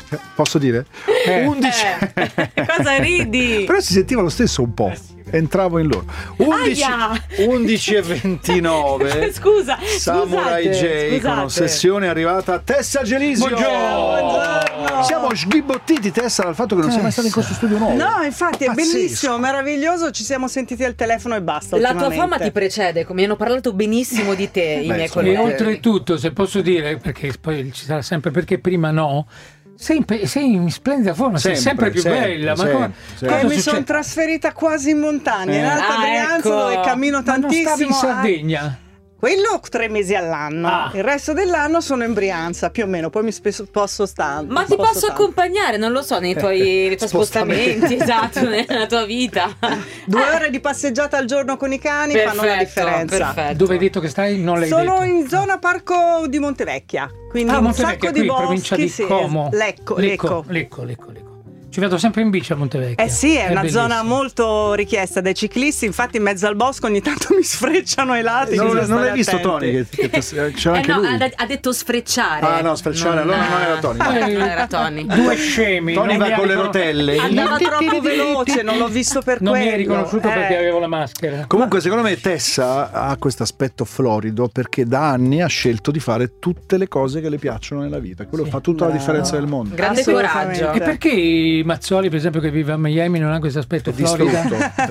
Posso dire? 11. Cosa ridi? Però si sentiva lo stesso un po'. Entravo in loro. 11 e 29. Scusa, Samurai J con Ossessione è arrivata a Tessa Gelisio. Buongiorno. Siamo sghibottiti, Tessa, dal fatto che non sei mai stata in questo studio nuovo. No, infatti è Pazzesco. bellissimo, meraviglioso. Ci siamo sentiti al telefono e basta. La tua fama ti precede, mi hanno parlato benissimo di te i miei colleghi. E oltretutto, se posso dire, perché poi ci sarà sempre, perché prima no, sei in splendida forma, sei sempre più bella. Ma mi sono trasferita quasi in montagna, in Alta Brianza, dove cammino tantissimo. Ma non stavi in Sardegna? Quello 3 mesi all'anno, il resto dell'anno sono in Brianza più o meno, poi mi posso stare. Ma ti posso accompagnare, non lo so, nei tuoi spostamenti, esatto, nella tua vita. 2 ore di passeggiata al giorno con i cani fanno la differenza. Perfetto. Dove hai detto che stai? Non l'hai Sono detto. in zona parco di Montevecchia, quindi un sacco di boschi, provincia di Como. Lecco. Ci vedo sempre in bici a Montevecchia. Sì, è una bellissimo. zona molto richiesta dai ciclisti, infatti in mezzo al bosco ogni tanto mi sfrecciano ai lati. Non l'hai visto Tony? C'è anche lui. Ha detto sfrecciare. Ah no, sfrecciare, allora non era Tony. Non era Tony. Due scemi. Tony va con le rotelle. Andava troppo veloce, non l'ho visto per quello. Non mi hai riconosciuto perché avevo la maschera. Comunque secondo me Tessa ha questo aspetto florido perché da anni ha scelto di fare tutte le cose che le piacciono nella vita. Quello fa tutta la differenza del mondo. Grande coraggio. E perché Mazzoli, per esempio, che vive a Miami, non ha questo aspetto Florida?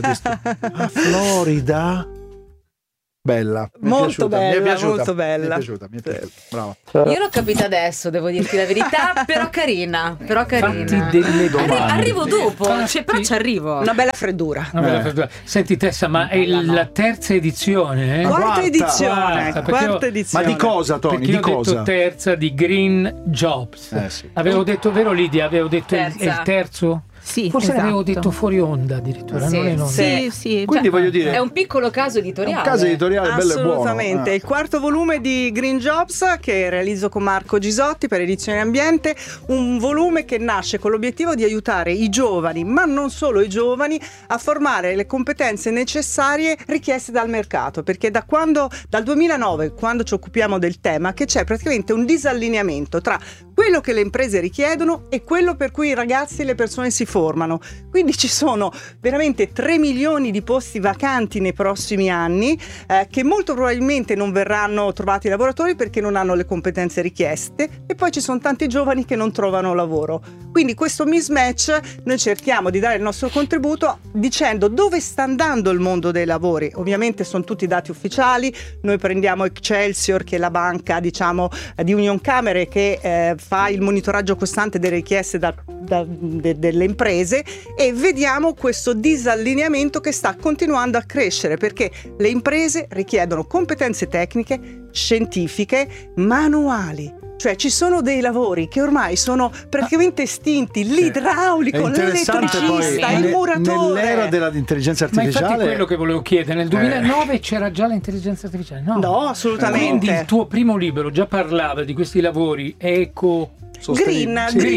Florida? Bella, molto bella, molto bella. Mi è piaciuta. Brava. Io l'ho capita adesso, devo dirti la verità, però carina. Fatti delle domande. Arrivo dopo, però ci arrivo. Una bella freddura. Senti Tessa, ma è la terza edizione? Quarta edizione. Ma di cosa, Tony? Perché di io cosa? Ho detto terza di Green Jobs. Sì. Avevo detto, vero Lidia? Avevo detto il terzo? Sì, forse esatto. l'avevo detto fuori onda addirittura, non in onda. Sì. Quindi voglio dire, è un piccolo caso editoriale. È un caso editoriale bello e buono. Assolutamente. Il quarto volume di Green Jobs che realizzo con Marco Gisotti per Edizioni Ambiente, un volume che nasce con l'obiettivo di aiutare i giovani, ma non solo i giovani, a formare le competenze necessarie richieste dal mercato, perché dal 2009, quando ci occupiamo del tema, che c'è praticamente un disallineamento tra quello che le imprese richiedono e quello per cui i ragazzi e le persone si formano. Quindi ci sono veramente 3 milioni di posti vacanti nei prossimi anni che molto probabilmente non verranno trovati lavoratori perché non hanno le competenze richieste, e poi ci sono tanti giovani che non trovano lavoro. Quindi questo mismatch noi cerchiamo di dare il nostro contributo dicendo dove sta andando il mondo dei lavori. Ovviamente sono tutti dati ufficiali, noi prendiamo Excelsior, che è la banca di Unioncamere che fa il monitoraggio costante delle richieste delle imprese, e vediamo questo disallineamento che sta continuando a crescere perché le imprese richiedono competenze tecniche, scientifiche, manuali. Cioè ci sono dei lavori che ormai sono praticamente estinti, l'idraulico, l'elettricista, il muratore. Nell'era dell'intelligenza artificiale. Ma infatti quello che volevo chiedere, nel 2009 c'era già l'intelligenza artificiale? No, assolutamente. Quindi il tuo primo libro già parlava di questi lavori eco... Green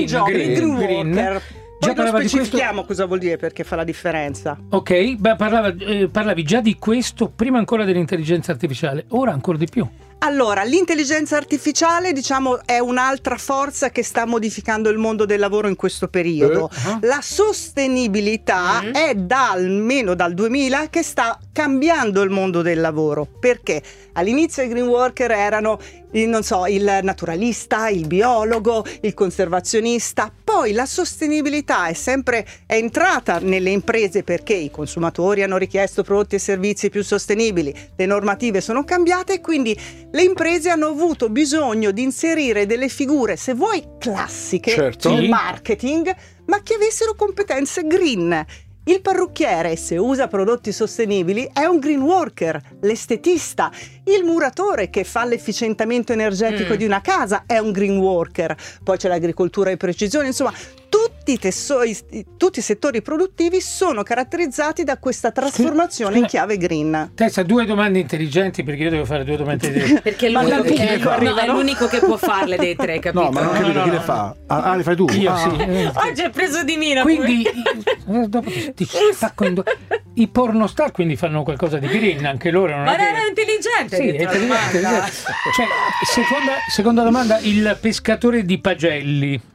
worker. Poi non specifichiamo cosa vuol dire, perché fa la differenza. Ok, parlavi già di questo prima ancora dell'intelligenza artificiale, ora ancora di più. Allora, l'intelligenza artificiale, è un'altra forza che sta modificando il mondo del lavoro in questo periodo. La sostenibilità è almeno dal 2000 che sta cambiando il mondo del lavoro. Perché? All'inizio i green worker erano, il naturalista, il biologo, il conservazionista. Poi la sostenibilità è entrata nelle imprese perché i consumatori hanno richiesto prodotti e servizi più sostenibili, le normative sono cambiate e quindi le imprese hanno avuto bisogno di inserire delle figure, se vuoi, classiche nel marketing, ma che avessero competenze green. Il parrucchiere, se usa prodotti sostenibili, è un green worker. L'estetista, il muratore che fa l'efficientamento energetico di una casa è un green worker. Poi c'è l'agricoltura di precisione, insomma tutti i settori produttivi sono caratterizzati da questa trasformazione in chiave green. Tessa, 2 domande intelligenti, perché io devo fare 2 domande intelligenti. Perché è l'unico che può farle dei 3, capito? No, ma non capito chi le fa. Le fai tu? Io sì. Oggi è preso di mira. Quindi dopo ti stacco in i pornostar quindi fanno qualcosa di green anche loro, non ma è era intelligente. Sì, è intelligente. Cioè, seconda domanda, il pescatore di Pagelli.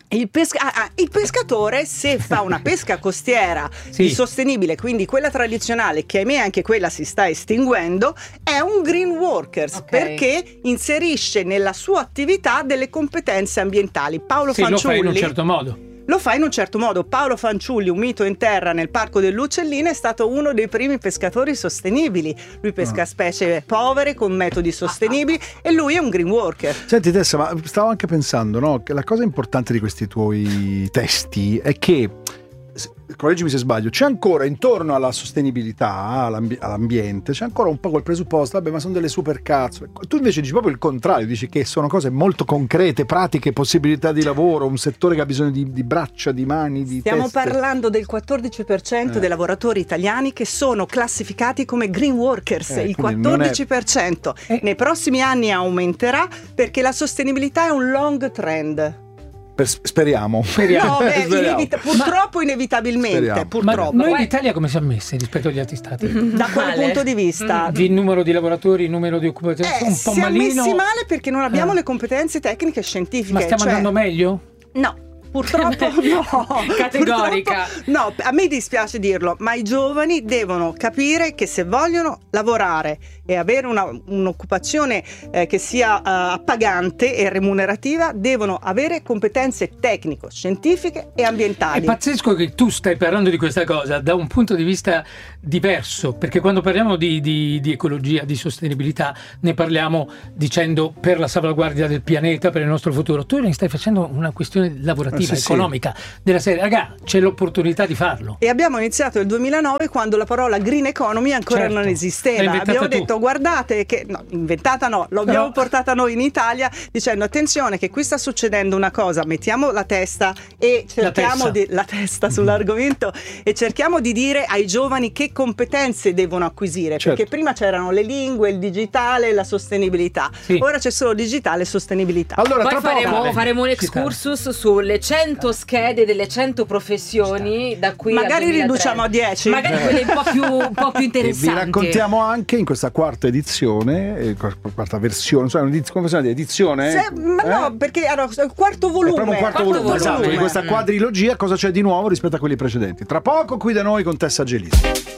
Il pescatore, se fa una pesca costiera sostenibile, quindi quella tradizionale, che ahimè anche quella si sta estinguendo, è un green worker, perché inserisce nella sua attività delle competenze ambientali. Paolo Fanciulli lo fa in un certo modo. Lo fa in un certo modo. Paolo Fanciulli, un mito in terra nel Parco dell'Uccellino, è stato uno dei primi pescatori sostenibili. Lui pesca specie povere con metodi sostenibili e lui è un green worker. Senti Tessa, ma stavo anche pensando, no, che la cosa importante di questi tuoi testi è che, correggimi se sbaglio, c'è ancora intorno alla sostenibilità, all'ambiente, c'è ancora un po' quel presupposto, vabbè, ma sono delle super cazzo. Tu invece dici proprio il contrario, dici che sono cose molto concrete, pratiche, possibilità di lavoro, un settore che ha bisogno di braccia, di mani, di Stiamo teste. parlando del 14% dei lavoratori italiani che sono classificati come green workers, il 14%. Nei prossimi anni aumenterà, perché la sostenibilità è un long trend. Speriamo. No, purtroppo inevitabilmente. Purtroppo. Ma noi in Italia come siamo messi rispetto agli altri stati? Da quale punto di vista? Di numero di lavoratori, numero di occupazioni, un po' siamo malino. messi male perché non abbiamo le competenze tecniche e scientifiche. Ma stiamo andando meglio? No. Purtroppo no. Categorica. Purtroppo, no, a me dispiace dirlo, ma i giovani devono capire che se vogliono lavorare e avere un'occupazione che sia appagante e remunerativa, devono avere competenze tecnico-scientifiche e ambientali. È pazzesco che tu stai parlando di questa cosa da un punto di vista diverso, perché quando parliamo di ecologia, di sostenibilità, ne parliamo dicendo per la salvaguardia del pianeta, per il nostro futuro. Tu ne stai facendo una questione lavorativa, economica, della serie, raga, c'è l'opportunità di farlo. E abbiamo iniziato nel 2009 quando la parola green economy ancora non esisteva. Abbiamo detto guardate che, no, inventata no, l'abbiamo portata noi in Italia dicendo attenzione che qui sta succedendo una cosa, mettiamo la testa e cerchiamo la testa sull'argomento e cerchiamo di dire ai giovani che competenze devono acquisire, perché prima c'erano le lingue, il digitale, la sostenibilità, ora c'è solo digitale e sostenibilità. Allora, poi faremo un excursus sulle 100 schede delle 100 professioni da qui magari riduciamo a 10, magari quelle un po' più interessanti. E vi raccontiamo anche in questa quarta edizione, quarta versione, come si chiama, edizione? No, perché il quarto volume. È proprio un quarto volume. Esatto, in questa quadrilogia cosa c'è di nuovo rispetto a quelli precedenti. Tra poco qui da noi con Tessa Gelisi.